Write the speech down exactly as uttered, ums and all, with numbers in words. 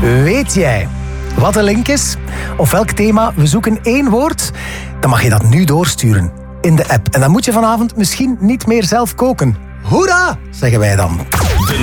Weet jij wat de link is? Of welk thema? We zoeken één woord. Dan mag je dat nu doorsturen in de app. En dan moet je vanavond misschien niet meer zelf koken. Hoera, zeggen wij dan.